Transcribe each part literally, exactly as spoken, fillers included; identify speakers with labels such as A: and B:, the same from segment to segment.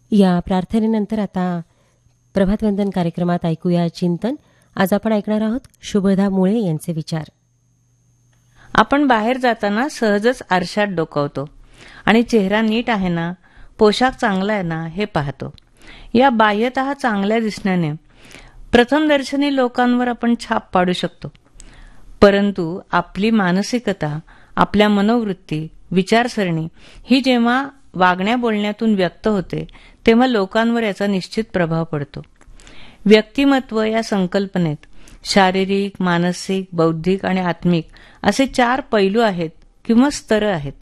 A: या प्रार्थनेनंतर आता प्रभातवंदन कार्यक्रमात ऐकूया चिंतन. आज आपण ऐकणार आहोत शुभदा मुळे यांचे विचार.
B: आपण बाहेर जाताना सहजच आरशात डोकावतो आणि चेहरा नीट आहे ना, पोशाख चांगला आहे ना हे पाहतो. या बाह्यतः चांगल्या दिसण्याने प्रथमदर्शनी लोकांवर आपण छाप पाडू शकतो, परंतु आपली मानसिकता, आपल्या मनोवृत्ती, विचारसरणी ही जेव्हा वागण्या बोलण्यातून व्यक्त होते तेव्हा लोकांवर याचा निश्चित प्रभाव पडतो. व्यक्तिमत्व या संकल्पनेत शारीरिक, मानसिक, बौद्धिक आणि आत्मिक असे चार पैलू आहेत किंवा स्तर आहेत.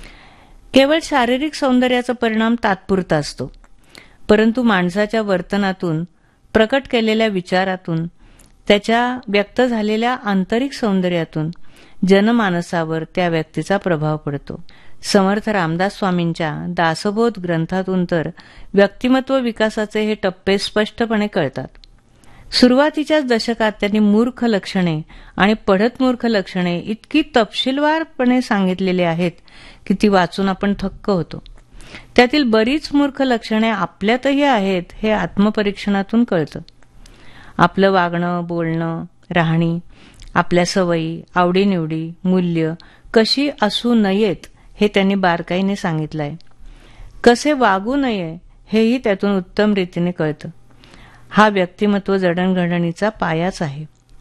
B: केवळ शारीरिक सौंदर्याचा परिणाम तात्पुरता असतो, परंतु माणसाच्या वर्तनातून, प्रकट केलेल्या विचारातून, त्याच्या व्यक्त झालेल्या आंतरिक सौंदर्यातून जनमानसावर त्या व्यक्तीचा प्रभाव पडतो. समर्थ रामदास स्वामींच्या दासबोध ग्रंथातून तर व्यक्तिमत्व विकासाचे हे टप्पे स्पष्टपणे कळतात. सुरुवातीच्याच दशकात त्यांनी मूर्ख लक्षणे आणि पढत मूर्ख लक्षणे इतकी तपशीलवारपणे सांगितलेली आहेत की ती वाचून आपण थक्क होतो. त्यातील बरीच मूर्ख लक्षणे आपल्यातही आहेत हे आत्मपरीक्षणातून कळतं. आपलं वागणं, बोलणं, राहणी, आपल्या सवयी, आवडीनिवडी, मूल्य कशी असू नयेत हे त्यांनी बारकाईने सांगितलंय. कसे वागू नये हेही त्यातून उत्तम रीतीने कळतं. हा व्यक्तिमत्व जडणघडणीचा पायाच आहे.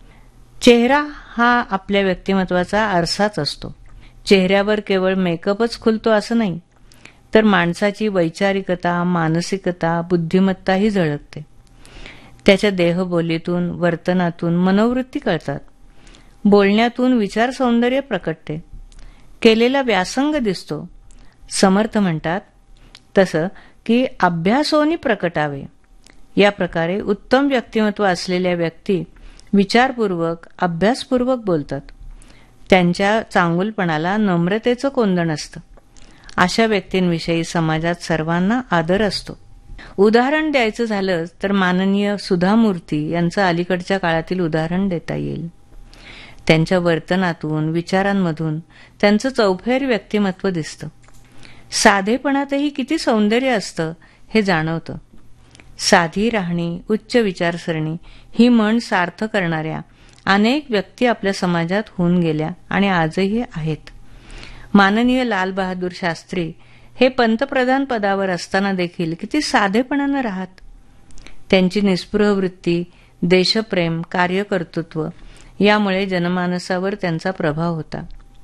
B: चेहरा हा आपल्या व्यक्तिमत्वाचा आरसाच असतो. चेहऱ्यावर केवळ मेकअपच खुलतो असं नाही, तर माणसाची वैचारिकता, मानसिकता, बुद्धिमत्ताही झळकते. त्याच्या देहबोलीतून, वर्तनातून मनोवृत्ती कळतात. बोलण्यातून विचार सौंदर्य प्रकटते. केलेला व्यासंग दिसतो. समर्थ म्हणतात तसं की अभ्यासोनी प्रकटावे. या प्रकारे उत्तम व्यक्तिमत्व असलेल्या व्यक्ती विचारपूर्वक, अभ्यासपूर्वक बोलतात. त्यांच्या चांगुलपणाला नम्रतेचं कोंदण असतं. अशा व्यक्तींविषयी समाजात सर्वांना आदर असतो. उदाहरण द्यायचं झालं तर माननीय सुधामूर्ती यांचं अलीकडच्या काळातील उदाहरण देता येईल. त्यांच्या वर्तनातून, विचारांमधून त्यांचं चौफेर व्यक्तिमत्व दिसतं. साधेपणातही किती सौंदर्य असतं हे जाणवतं. साधी राहणी, उच्च विचारसरणी ही म्हण सार्थ करणाऱ्या अनेक व्यक्ती आपल्या समाजात होऊन गेल्या आणि आजही आहेत. माननीय लाल बहादूर शास्त्री हे पंतप्रधान पदावर असताना देखील किती साधेपणानं राहत. त्यांची निस्पृह वृत्ती, देशप्रेम, कार्यकर्तृत्व यामुळे जनमानसावर त्यांचा प्रभाव होता.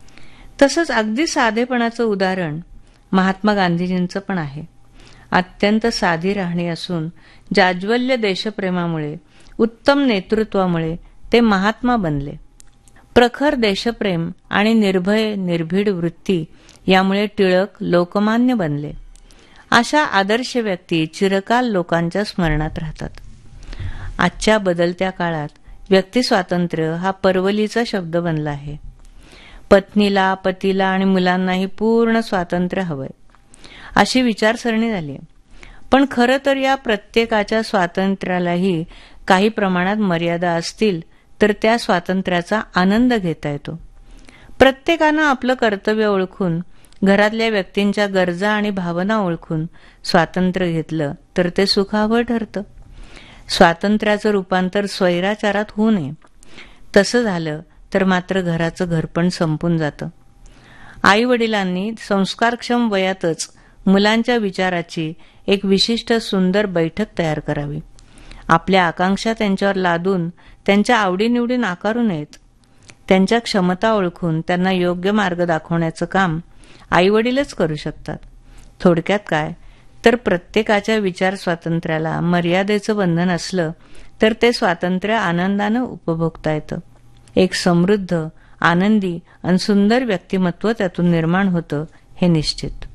B: तसंच अगदी साधेपणाचं उदाहरण महात्मा गांधीजींचं पण आहे. अत्यंत साधी राहणी असून जाज्वल्य देशप्रेमामुळे, उत्तम नेतृत्वामुळे ते महात्मा बनले. प्रखर देशप्रेम आणि निर्भय, निर्भीड वृत्ती यामुळे टिळक लोकमान्य बनले. अशा आदर्श व्यक्ती चिरकाल लोकांच्या स्मरणात राहतात. आजच्या बदलत्या काळात व्यक्तिस्वातंत्र्य हा परवलीचा शब्द बनला आहे. पत्नीला, पतीला आणि मुलांनाही पूर्ण स्वातंत्र्य हवंय अशी विचारसरणी झाली. पण खरं तर या प्रत्येकाच्या स्वातंत्र्यालाही काही प्रमाणात मर्यादा असतील तर त्या स्वातंत्र्याचा आनंद घेता येतो. प्रत्येकानं आपलं कर्तव्य ओळखून, घरातल्या व्यक्तींच्या गरजा आणि भावना ओळखून स्वातंत्र्य घेतलं तर ते सुखावह ठरतं. स्वातंत्र्याचं रूपांतर स्वैराचारात होऊ नये. तसं झालं तर मात्र घराचं घरपण संपून जातं. आई वडिलांनी संस्कारक्षम वयातच मुलांच्या विचाराची एक विशिष्ट सुंदर बैठक तयार करावी. आपल्या आकांक्षा त्यांच्यावर लादून त्यांच्या आवडीनिवडी नाकारू नयेत. त्यांच्या क्षमता ओळखून त्यांना योग्य मार्ग दाखवण्याचं काम आईवडीलच करू शकतात. थोडक्यात काय तर प्रत्येकाच्या विचार स्वातंत्र्याला मर्यादेचं बंधन असलं तर ते स्वातंत्र्य आनंदानं उपभोगता येतं. एक समृद्ध, आनंदी आणि सुंदर व्यक्तिमत्व त्यातून निर्माण होतं हे निश्चित.